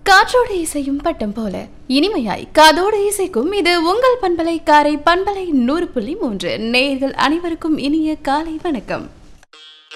காற்றோடு இசையும் பட்டம் போல இனிமையாய் காதோடு இசைக்கும் இது உங்கள் பண்பலை காரை பண்பலை 100.3 நேயர்கள் அனைவருக்கும் இனிய காலை வணக்கம்.